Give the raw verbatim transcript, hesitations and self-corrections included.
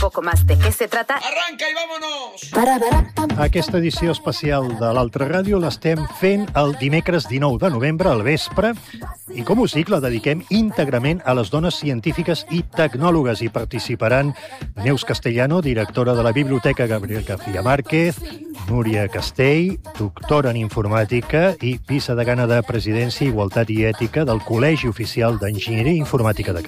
poco más de qué se trata... Arranca i vámonos! Aquesta edició especial de l'Altra Ràdio l'estem fent el dimecres dinou de novembre al vespre i, com us dic, la dediquem íntegrament a les dones científiques i tecnòlogues. Hi participaran Neus Castellano, directora de la Biblioteca Gabriel García Márquez, Núria Castell, doctora en informàtica i vicedegana de Presidència, Igualtat i Ètica del Col·legi Oficial d'Enginyeria Informàtica de